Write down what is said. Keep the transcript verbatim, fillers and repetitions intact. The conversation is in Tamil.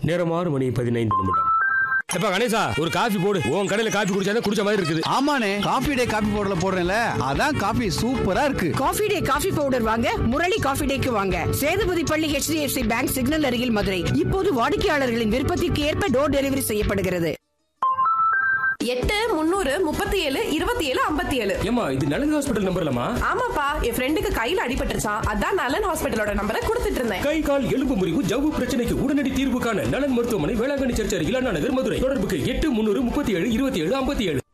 நேரம் ஆறு மணி பதினைந்து நிமிடம். எப்ப கணேசா, ஒரு காபி போடு. உன் கடையில காபி குடிச்சா குடிச்ச மாதிரி இருக்குது. ஆமாண்ணே, காபி டே காபி பவுடர்ல போடுறேன்ல, அதான் காபி சூப்பரா இருக்கு. காபி டே காபி பவுடர் வாங்க முரளி காபி டேக்கு வாங்க. சேதுபதி பள்ளி H D F C bank signal அருகில் மதுரை. இப்போது வாடிக்கையாளர்களின் விருப்பத்திற்கு ஏற்ப டோர் டெலிவரி செய்யப்படுகிறது. எட்டு முன்னூறு முப்பத்தி ஏழு இருபத்தி ஏழு ஐம்பத்தி ஏழு. ஏமா, இது நலன் ஹாஸ்பிட்டல் நம்பர்லமா? ஆமாப்பா, என் ஃப்ரெண்டுக்கு கையில அடிபட்டுருச்சான், அதான் நலன் ஹாஸ்பிட்டலோட நம்பரை கொடுத்துட்டு இருந்தேன். கை கால் எலும்பு முறிவு ஜவ்வு பிரச்சனைக்கு உடனடி தீர்வு காண நலன் மருத்துவமனை, வேளாங்கண்ணி சர்ச் அருகில், அண்ணா நகர், மதுரை. தொடர்புக்கு எட்டு முன்னூறு முப்பத்தி ஏழு இருபத்தி ஏழு ஐம்பத்தி ஏழு.